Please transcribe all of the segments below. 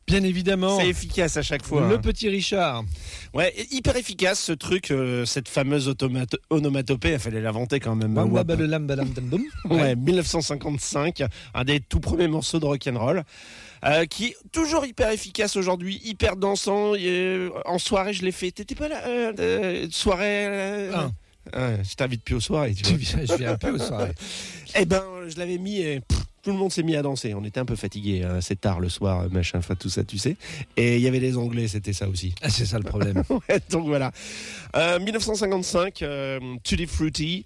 Bien évidemment. C'est efficace à chaque fois. Le petit Richard. Ouais, hyper efficace ce truc, cette fameuse onomatopée, il fallait l'inventer quand même. Ouais, 1955, un des tout premiers morceaux de rock'n'roll. Qui est toujours hyper efficace aujourd'hui, hyper dansant. En soirée, je l'ai fait. T'étais pas là soirée je t'invite plus aux soirées. Tu vois. Je viens plus aux soirées. Eh ben, je l'avais mis et tout le monde s'est mis à danser. On était un peu fatigués. C'est tard le soir, machin, enfin tout ça, tu sais. Et il y avait les Anglais, c'était ça aussi. Ah, c'est ça le problème. Ouais, donc voilà. 1955, Tutti Frutti.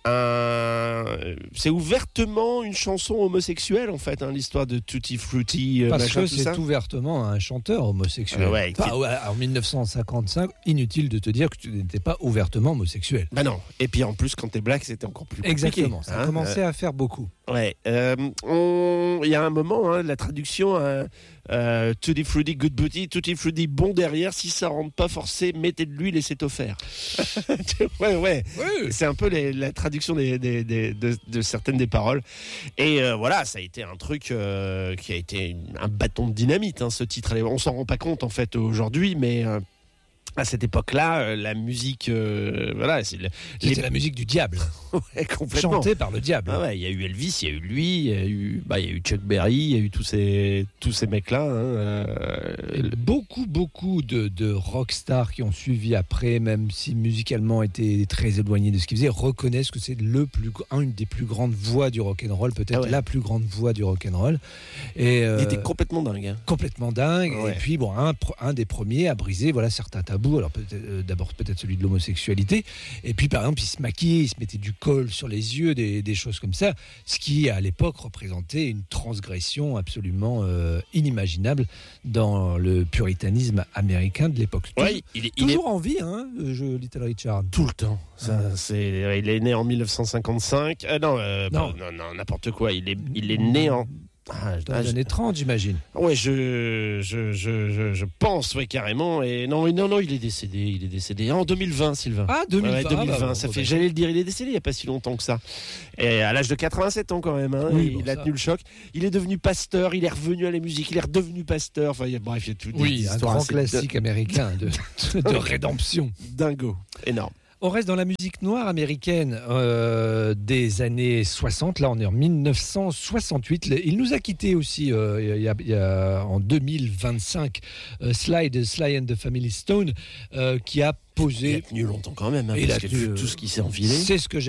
C'est ouvertement une chanson homosexuelle en fait, l'histoire de Tutti Frutti. Parce machin, que tout c'est ça. ouvertement un chanteur homosexuel. En 1955, inutile de te dire que tu n'étais pas ouvertement homosexuel. Bah non. Et puis en plus, quand t'es black, c'était encore plus compliqué. Exactement. Ça a commencé à faire beaucoup. Ouais. Il y a un moment, la traduction. Tutti Frutti, good booty, Tutti Frutti, bon derrière. Si ça rentre pas forcé, mettez de l'huile et c'est offert. ouais. C'est un peu la traduction de certaines des paroles. Et voilà, ça a été un truc qui a été un bâton de dynamite, ce titre. On s'en rend pas compte en fait aujourd'hui, mais à cette époque-là, la musique, c'était la musique du diable. Ouais, complètement. Chantée par le diable. Ah ouais, il y a eu Elvis, il y a eu lui, il y a eu Chuck Berry, il y a eu tous ces mecs-là. Et beaucoup de rockstars qui ont suivi après, même si musicalement étaient très éloignés de ce qu'ils faisaient, reconnaissent que c'est une des plus grandes voix du rock'n'roll, peut-être la plus grande voix du rock'n'roll. Et il était complètement dingue. Complètement dingue. Ouais. Et puis un des premiers à briser certains tabous. Alors d'abord peut-être celui de l'homosexualité. Et puis par exemple, il se maquillait, il se mettait du col sur les yeux, des choses comme ça, ce qui à l'époque représentait une transgression absolument inimaginable dans le puritanisme américain de l'époque. Ouais, il est toujours en vie, Little Richard. Tout le temps. Il est né en 1955. Non, n'importe quoi. Il est né en dans les années 30, j'imagine. Ouais, je pense, carrément. Et non, il est décédé en 2020, Sylvain. Ah, 2020. Ouais, 2020, j'allais le dire, il est décédé il n'y a pas si longtemps que ça. Et à l'âge de 87 ans quand même, il a tenu le choc. Il est devenu pasteur, il est revenu à la musique, il est redevenu pasteur. Enfin, bref, il y a tout. Oui, un grand classique américain de rédemption. Dingo, énorme. On reste dans la musique noire américaine des années 60. Là, on est en 1968. Il nous a quittés aussi en 2025. Sly and the Family Stone, qui a posé... Il a tenu longtemps quand même, parce que tout ce qui s'est enfilé. C'est ce que j'ai